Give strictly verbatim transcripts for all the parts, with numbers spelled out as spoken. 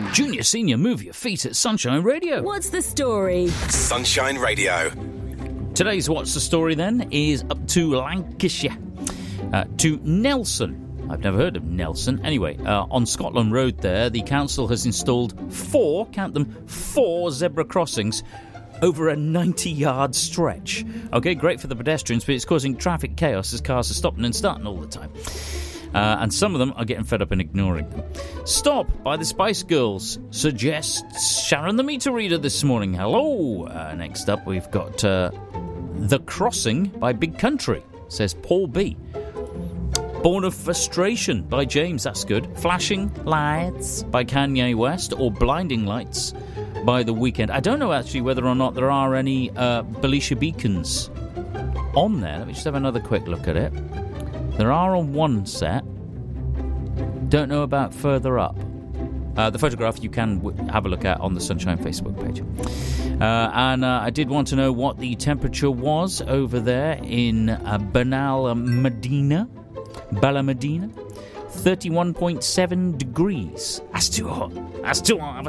Junior Senior Move Your Feet at Sunshine Radio. What's the story? Sunshine Radio. Today's What's the Story, then, is up to Lancashire. Uh, to Nelson. I've never heard of Nelson. Anyway, uh, on Scotland Road there, the council has installed four, count them, four zebra crossings over a ninety-yard stretch. OK, great for the pedestrians, but it's causing traffic chaos as cars are stopping and starting all the time. Uh, and some of them are getting fed up and ignoring them. Stop by the Spice Girls suggests Sharon the Meter Reader this morning. Hello. Uh, next up, we've got uh, The Crossing by Big Country, says Paul B. Born of Frustration by James, that's good. Flashing Lights by Kanye West, or Blinding Lights by The Weeknd. I don't know actually whether or not there are any uh, Belisha Beacons on there. Let me just have another quick look at it. There are on one set. Don't know about further up. Uh, the photograph you can w- have a look at on the Sunshine Facebook page. Uh, and uh, I did want to know what the temperature was over there in uh, Benal Medina. Bala Medina, thirty-one point seven degrees. That's too hot. That's too hot.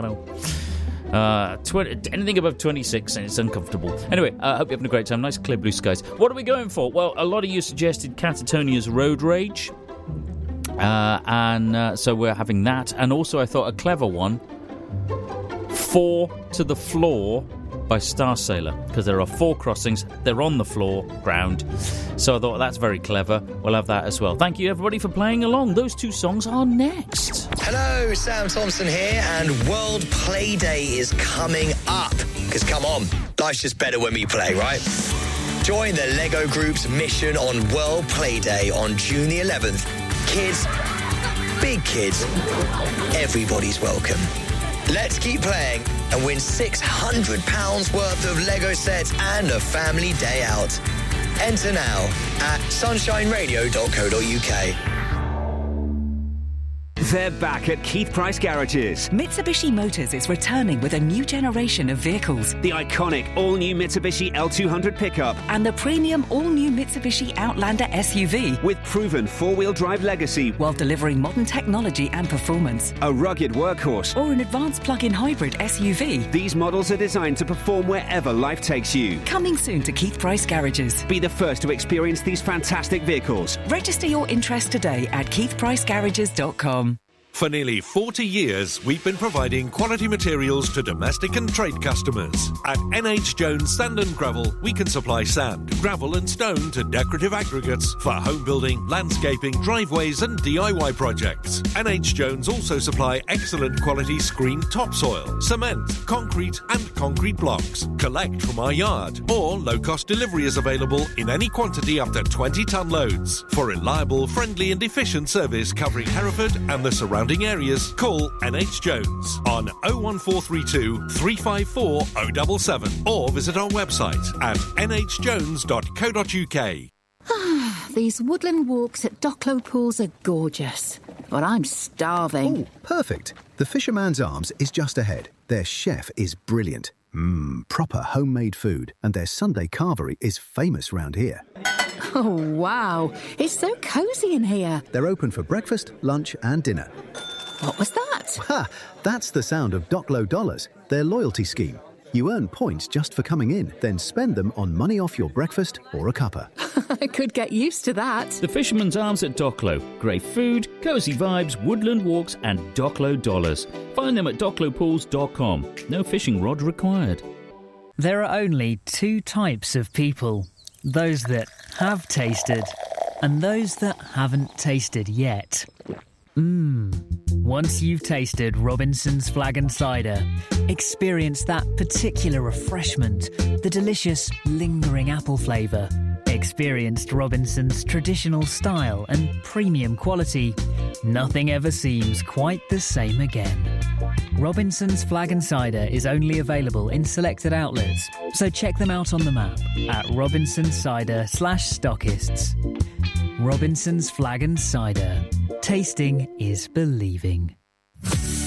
Uh, twenty, anything above twenty-six and it's uncomfortable. Anyway, I uh, hope you're having a great time. Nice clear blue skies. What are we going for? Well, a lot of you suggested Catatonia's Road Rage. Uh, and uh, so we're having that. And also I thought a clever one, Four to the Floor by Star Sailor, because there are four crossings, they're on the floor, ground. So I thought that's very clever. We'll have that as well. Thank you, everybody, for playing along. Those two songs are next. Hello, Sam Thompson here, and World Play Day is coming up. Because, come on, life's just better when we play, right? Join the Lego Group's mission on World Play Day on June the eleventh. Kids, big kids, everybody's welcome. Let's keep playing and win six hundred pounds worth of Lego sets and a family day out. Enter now at sunshine radio dot co dot uk. They're back at Keith Price Garages. Mitsubishi Motors is returning with a new generation of vehicles. The iconic all-new Mitsubishi L two hundred pickup. And the premium all-new Mitsubishi Outlander S U V. With proven four-wheel drive legacy. While delivering modern technology and performance. A rugged workhorse. Or an advanced plug-in hybrid S U V. These models are designed to perform wherever life takes you. Coming soon to Keith Price Garages. Be the first to experience these fantastic vehicles. Register your interest today at keith price garages dot com. For nearly forty years, we've been providing quality materials to domestic and trade customers. At N H Jones Sand and Gravel, we can supply sand, gravel and stone to decorative aggregates for home building, landscaping, driveways and D I Y projects. N H Jones also supply excellent quality screened topsoil, cement, concrete and concrete blocks. Collect from our yard, or low-cost delivery is available in any quantity up to twenty tonne loads. For reliable, friendly and efficient service covering Hereford and the surrounding areas, call N H Jones on oh one four three two, three five four, oh seven seven or visit our website at n h jones dot co dot u k. These woodland walks at Docklow Pools are gorgeous, but I'm starving. Oh, perfect. The Fisherman's Arms is just ahead. Their chef is brilliant. Mmm, proper homemade food, and their Sunday carvery is famous round here. Oh, wow. It's so cosy in here. They're open for breakfast, lunch and dinner. What was that? Ha! That's the sound of Docklow Dollars, their loyalty scheme. You earn points just for coming in, then spend them on money off your breakfast or a cuppa. I could get used to that. The Fisherman's Arms at Docklow. Great food, cosy vibes, woodland walks and Docklow Dollars. Find them at docklow pools dot com. No fishing rod required. There are only two types of people. Those that have tasted and those that haven't tasted yet. Mmm. Once you've tasted Robinson's Flag and Cider, experience that particular refreshment, the delicious, lingering apple flavour. Experienced Robinson's traditional style and premium quality. Nothing ever seems quite the same again. Robinson's Flag and Cider is only available in selected outlets, so check them out on the map at Robinson's Cider slash stockists. Robinson's Flag and Cider. Tasting is believing.